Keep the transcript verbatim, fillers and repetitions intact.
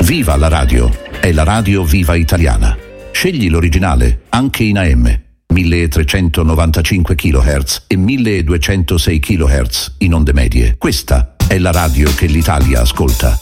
Viva la radio! È la radio Viva Italiana. Scegli l'originale, anche in A M. milletrecentonovantacinque chilohertz e milleduecentosei chilohertz in onde medie. Questa è la radio che l'Italia ascolta.